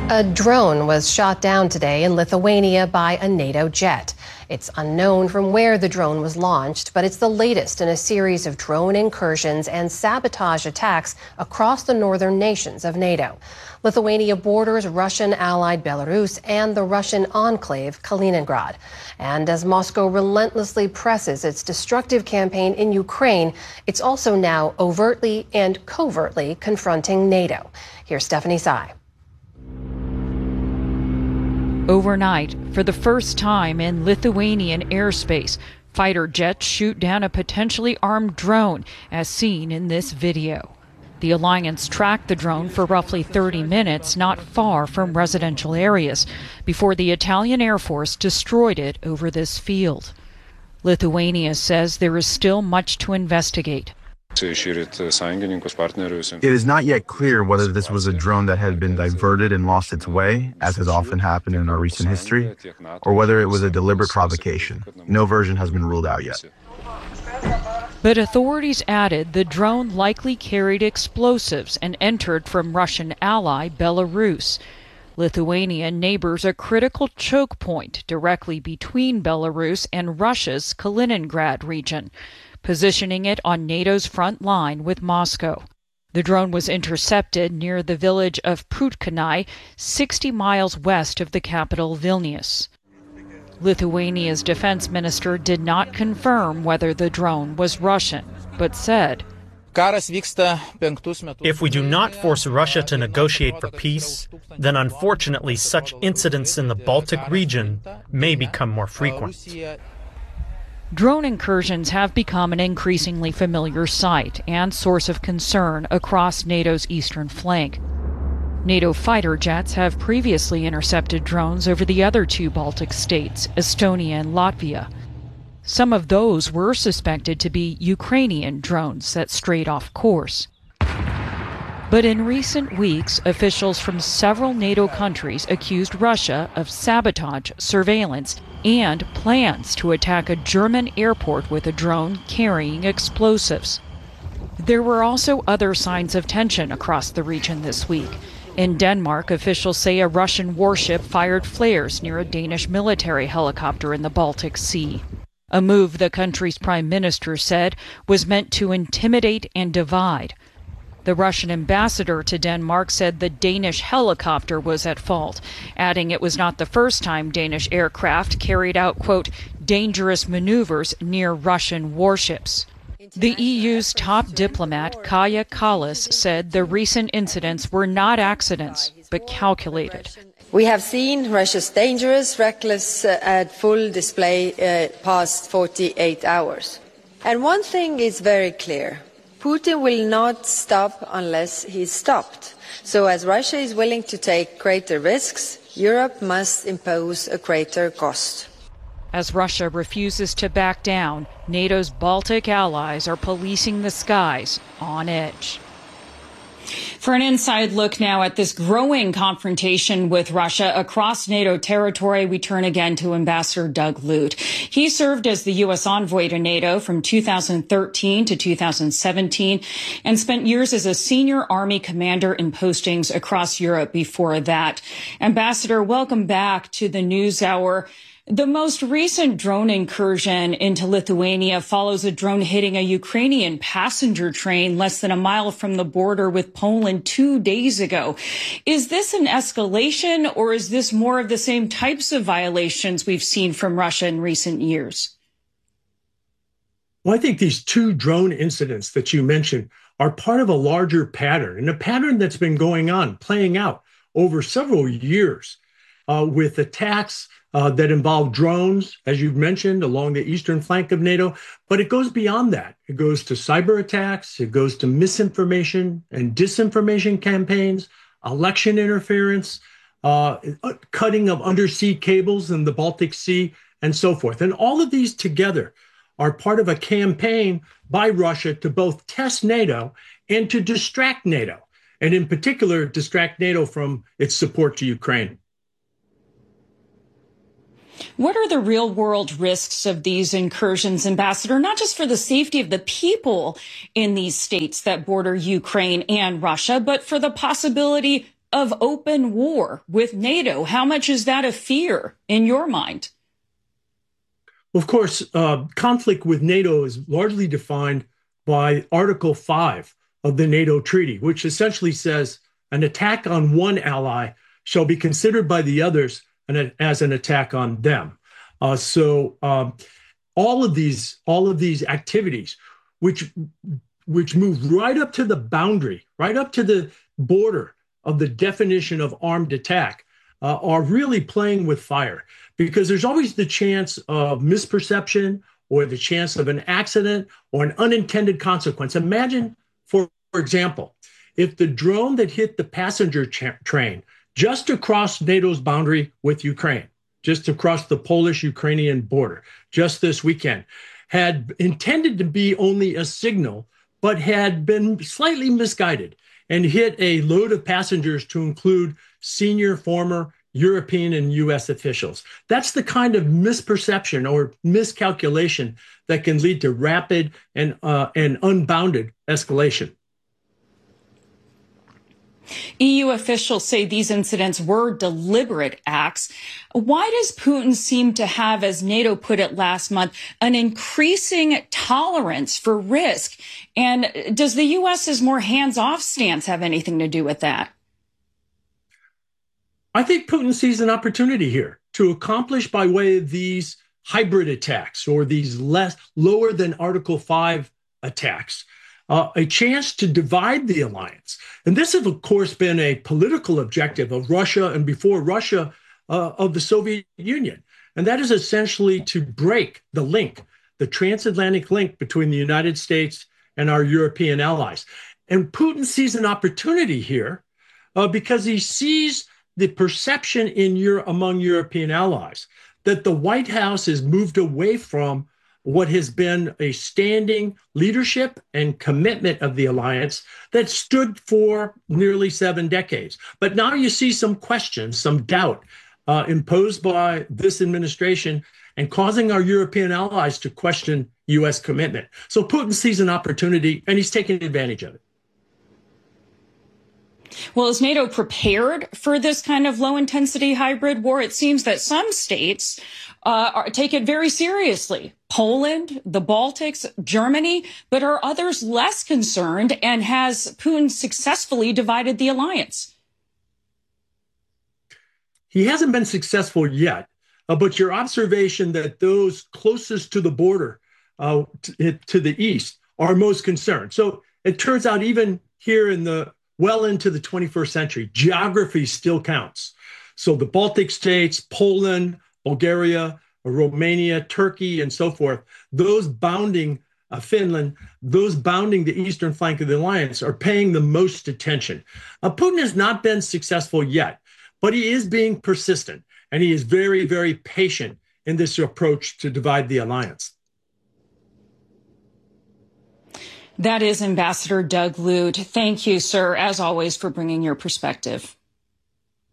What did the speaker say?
A drone was shot down today in Lithuania by a NATO jet. It's unknown from where the drone was launched, but it's the latest in a series of drone incursions and sabotage attacks across the northern nations of NATO. Lithuania borders Russian allied Belarus and the Russian enclave Kaliningrad. And as Moscow relentlessly presses its destructive campaign in Ukraine, it's also now overtly and covertly confronting NATO. Here's Stephanie Tsai. Overnight, for the first time in Lithuanian airspace, fighter jets shoot down a potentially armed drone, as seen in this video. The alliance tracked the drone for roughly 30 minutes, not far from residential areas, before the Italian Air Force destroyed it over this field. Lithuania says there is still much to investigate. It is not yet clear whether this was a drone that had been diverted and lost its way, as has often happened in our recent history, or whether it was a deliberate provocation. No version has been ruled out yet. But authorities added the drone likely carried explosives and entered from Russian ally Belarus. Lithuania neighbors a critical choke point directly between Belarus and Russia's Kaliningrad region, positioning it on NATO's front line with Moscow. The drone was intercepted near the village of Prutkanai, 60 miles west of the capital Vilnius. Lithuania's defense minister did not confirm whether the drone was Russian, but said, "If we do not force Russia to negotiate for peace, then unfortunately such incidents in the Baltic region may become more frequent." Drone incursions have become an increasingly familiar sight and source of concern across NATO's eastern flank. NATO fighter jets have previously intercepted drones over the other two Baltic states, Estonia and Latvia. Some of those were suspected to be Ukrainian drones that strayed off course. But in recent weeks, officials from several NATO countries accused Russia of sabotage, surveillance, and plans to attack a German airport with a drone carrying explosives. There were also other signs of tension across the region this week. In Denmark, officials say a Russian warship fired flares near a Danish military helicopter in the Baltic Sea. A move the country's prime minister said was meant to intimidate and divide. The Russian ambassador to Denmark said the Danish helicopter was at fault, adding it was not the first time Danish aircraft carried out, quote, dangerous maneuvers near Russian warships. The EU's top diplomat, Kaja Kallas, said the recent incidents were not accidents, but calculated. We have seen Russia's dangerous, reckless, and full display past 48 hours. And one thing is very clear. Putin will not stop unless he's stopped. So as Russia is willing to take greater risks, Europe must impose a greater cost. As Russia refuses to back down, NATO's Baltic allies are policing the skies on edge. For an inside look now at this growing confrontation with Russia across NATO territory, we turn again to Ambassador Doug Lute. He served as the U.S. envoy to NATO from 2013 to 2017 and spent years as a senior Army commander in postings across Europe before that. Ambassador, welcome back to the NewsHour. The most recent drone incursion into Lithuania follows a drone hitting a Ukrainian passenger train less than a mile from the border with Poland 2 days ago. Is this an escalation, or is this more of the same types of violations we've seen from Russia in recent years? Well, I think these two drone incidents that you mentioned are part of a larger pattern, and a pattern that's been going on, playing out over several years with attacks that involve drones, as you've mentioned, along the eastern flank of NATO. But it goes beyond that. It goes to cyber attacks. It goes to misinformation and disinformation campaigns, election interference, cutting of undersea cables in the Baltic Sea, and so forth. And all of these together are part of a campaign by Russia to both test NATO and to distract NATO, and in particular, distract NATO from its support to Ukraine. What are the real world risks of these incursions, Ambassador, not just for the safety of the people in these states that border Ukraine and Russia, but for the possibility of open war with NATO? How much is that a fear in your mind? Of course, conflict with NATO is largely defined by Article 5 of the NATO Treaty, which essentially says an attack on one ally shall be considered by the others as an attack on them. So all of these activities, which move right up to the boundary, right up to the border of the definition of armed attack, are really playing with fire, because there's always the chance of misperception or the chance of an accident or an unintended consequence. Imagine, for example, if the drone that hit the passenger train just across NATO's boundary with Ukraine, just across the Polish-Ukrainian border, just this weekend, had intended to be only a signal, but had been slightly misguided and hit a load of passengers to include senior former European and U.S. officials. That's the kind of misperception or miscalculation that can lead to rapid and unbounded escalation. EU officials say these incidents were deliberate acts. Why does Putin seem to have, as NATO put it last month, an increasing tolerance for risk? And does the U.S.'s more hands-off stance have anything to do with that? I think Putin sees an opportunity here to accomplish, by way of these hybrid attacks or these lower than Article 5 attacks, a chance to divide the alliance. And this has, of course, been a political objective of Russia and, before Russia, of the Soviet Union. And that is essentially to break the link, the transatlantic link between the United States and our European allies. And Putin sees an opportunity here because he sees the perception among European allies that the White House has moved away from what has been a standing leadership and commitment of the alliance that stood for nearly 7 decades. But now you see some questions, some doubt imposed by this administration and causing our European allies to question U.S. commitment. So Putin sees an opportunity and he's taking advantage of it. Well, is NATO prepared for this kind of low-intensity hybrid war? It seems that some states take it very seriously. Poland, the Baltics, Germany, but are others less concerned? And has Putin successfully divided the alliance? He hasn't been successful yet, but your observation that those closest to the border to the east are most concerned. So it turns out even here well into the 21st century, geography still counts. So the Baltic states, Poland, Bulgaria, Romania, Turkey, and so forth, those bounding Finland, those bounding the eastern flank of the alliance are paying the most attention. Putin has not been successful yet, but he is being persistent, and he is very, very patient in this approach to divide the alliance. That is Ambassador Doug Lute. Thank you, sir, as always, for bringing your perspective.